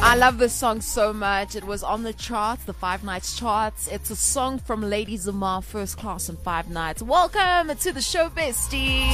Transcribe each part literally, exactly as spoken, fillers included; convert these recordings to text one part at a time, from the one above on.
I love this song so much. It was on the charts, the Five Nights charts. It's a song from Lady Zamar, First Class and Five Nights. Welcome to the show, bestie.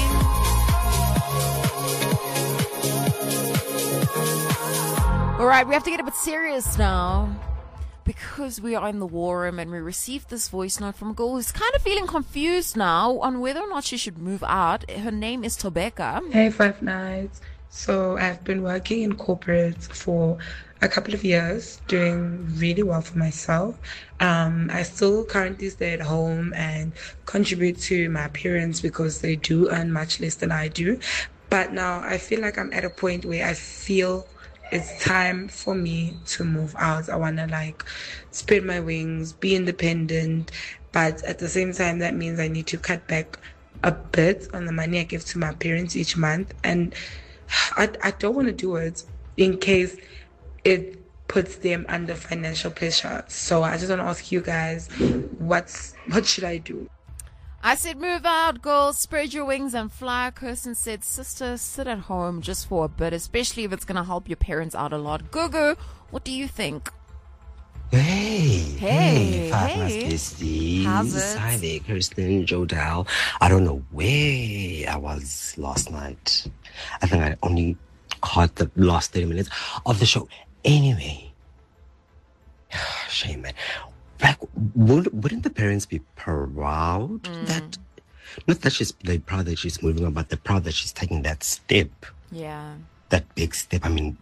All right, we have to get a bit serious now because we are in the war room and we received this voice note from a girl who's kind of feeling confused now on whether or not she should move out. Her name is Tobeka. Hey, Five Nights. So I've been working in corporate for a couple of years, doing really well for myself. Um, I still currently stay at home and contribute to my parents because they do earn much less than I do. But now I feel like I'm at a point where I feel it's time for me to move out. I want to like spread my wings, be independent. But at the same time, that means I need to cut back a bit on the money I give to my parents each month. And I, I don't want to do it in case it puts them under financial pressure. So I just want to ask you guys, what's what should I do? I said move out, girls, spread your wings and fly. Kirsten said, sister, sit at home just for a bit, especially if it's going to help your parents out a lot. Gugu, what do you think? Hey, Hey, hey, Five hey. Nights besties. How's it? Hi there, Kirsten, Jodal. I don't know where I was last night. I think I only caught the last thirty minutes of the show. Anyway, shame, man. Like, would, wouldn't the parents be proud Mm. that, not that she's, they're proud that she's moving on, but they're proud that she's taking that step, Yeah. that big step, I mean,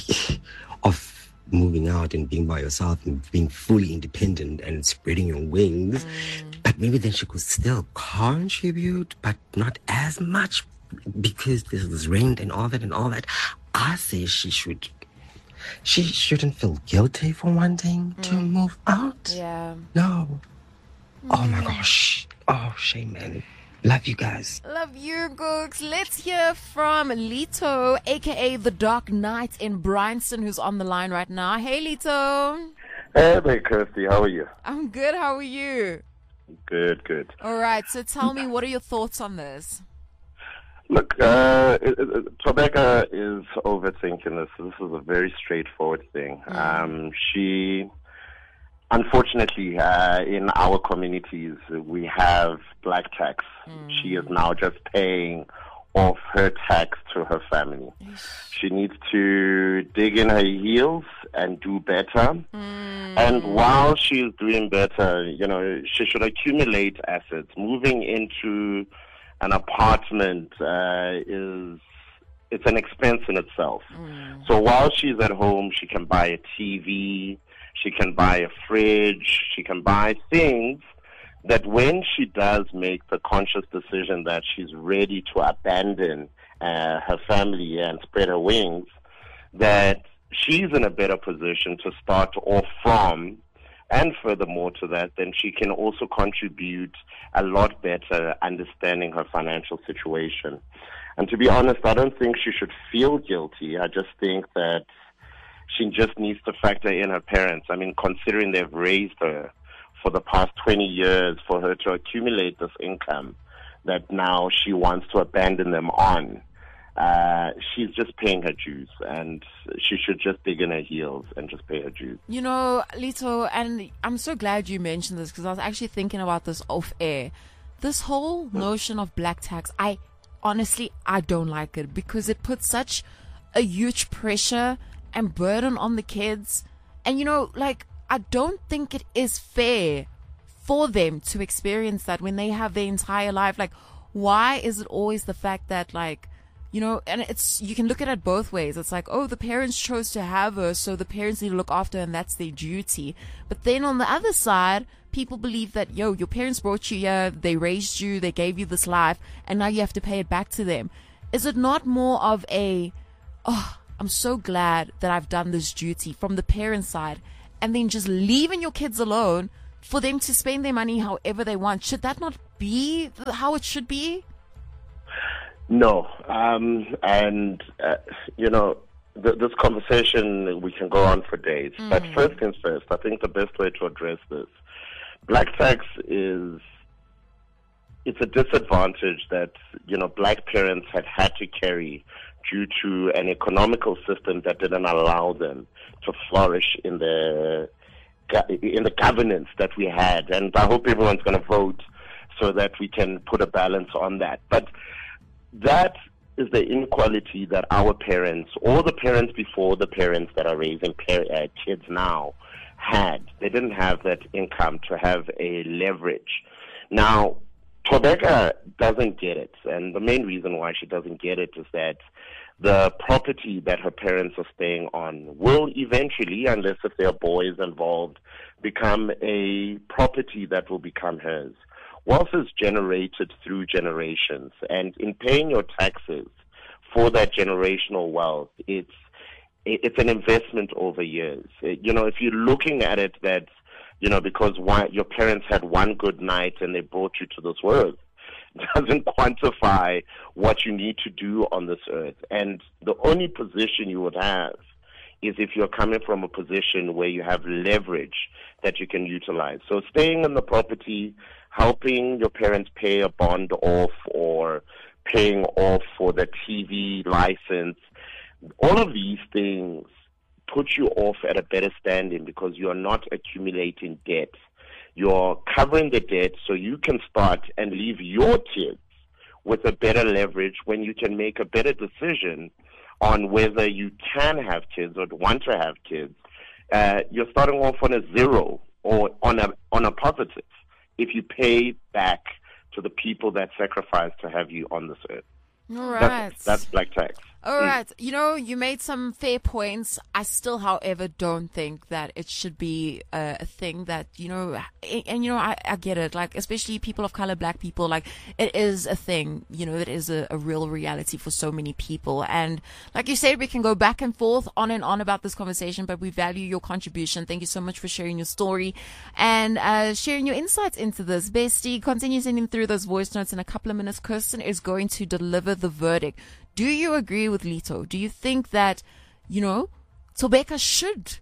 of moving out and being by yourself and being fully independent and spreading your wings. Mm. But maybe then she could still contribute, but not as much because this is rent and all that and all that. I say she should, she shouldn't feel guilty for wanting to move out. Yeah. No. Oh my gosh. Oh, shame, man. Love you guys. Love you, Gooks. Let's hear from Lito, a k a. The Dark Knight in Bryanston, who's on the line right now. Hey, Lito. Hey there, Kirsty. How are you? I'm good. How are you? Good, good. All right. So tell me, what are your thoughts on this? Look, uh, it, it, Tobeka is overthinking this. This is a very straightforward thing. Mm. Um, she, unfortunately, uh, in our communities, we have black tax. Mm. She is now just paying off her tax to her family. She needs to dig in her heels and do better. Mm. And while she's doing better, you know, she should accumulate assets. Moving into an apartment uh, is it's an expense in itself. Mm. So while she's at home, she can buy a T V, she can buy a fridge, she can buy things that when she does make the conscious decision that she's ready to abandon uh, her family and spread her wings, that she's in a better position to start off from. And furthermore to that, then she can also contribute a lot better understanding her financial situation. And to be honest, I don't think she should feel guilty. I just think that she just needs to factor in her parents. I mean, considering they've raised her for the past twenty years for her to accumulate this income that now she wants to abandon them on. Uh, she's just paying her dues, and she should just dig in her heels and just pay her dues. You know, Lito, and I'm so glad you mentioned this because I was actually thinking about this off air. This whole notion of black tax, I honestly, I don't like it because it puts such a huge pressure and burden on the kids. And, you know, like, I don't think it is fair for them to experience that when they have their entire life. Like, why is it always the fact that, like, you know, and it's, you can look at it both ways. It's like, oh, the parents chose to have her, so the parents need to look after her, and that's their duty. But then on the other side, people believe that, yo, your parents brought you here, they raised you, they gave you this life, and now you have to pay it back to them. Is it not more of a, oh, I'm so glad that I've done this duty from the parent side, and then just leaving your kids alone for them to spend their money however they want? Should that not be how it should be? No, um, and, uh, you know, th- this conversation, we can go on for days. Mm. But first things first, I think the best way to address this, black tax is, it's a disadvantage that, you know, black parents had had to carry due to an economical system that didn't allow them to flourish in the in the governance that we had. And I hope everyone's going to vote so that we can put a balance on that. But that is the inequality that our parents, or the parents before the parents that are raising par- uh, kids now, had. They didn't have that income to have a leverage. Now, Thobeka doesn't get it, and the main reason why she doesn't get it is that the property that her parents are staying on will eventually, unless if there are boys involved, become a property that will become hers. Wealth is generated through generations, and in paying your taxes for that generational wealth, it's it's an investment over years. You know, if you're looking at it that, you know, because one, your parents had one good night and they brought you to this world, doesn't quantify what you need to do on this earth. And the only position you would have is if you're coming from a position where you have leverage that you can utilize. So staying in the property, helping your parents pay a bond off or paying off for the T V license, all of these things put you off at a better standing because you're not accumulating debt. You're covering the debt so you can start and leave your kids with a better leverage when you can make a better decision on whether you can have kids or want to have kids. Uh, you're starting off on a zero or on a on a positive if you pay back to the people that sacrificed to have you on this earth. All right. That's, that's black tax. All right. You know, you made some fair points. I still, however, don't think that it should be a, a thing that, you know, and, and you know, I, I get it. Like, especially people of color, black people, like, it is a thing, you know, it is a, a real reality for so many people. And like you said, we can go back and forth on and on about this conversation, but we value your contribution. Thank you so much for sharing your story and uh, sharing your insights into this. Bestie, continue sending through those voice notes in a couple of minutes. Kirsten is going to deliver the verdict. Do you agree with Lito? Do you think that, you know, Thobeka should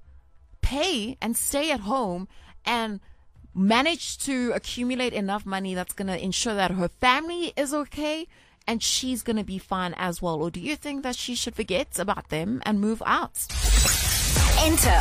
pay and stay at home and manage to accumulate enough money that's going to ensure that her family is okay and she's going to be fine as well? Or do you think that she should forget about them and move out? Enter